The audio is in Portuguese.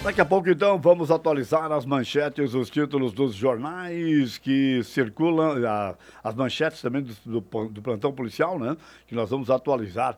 Daqui a pouco, então, vamos atualizar as manchetes, os títulos dos jornais que circulam, as manchetes também do plantão policial, né? Que nós vamos atualizar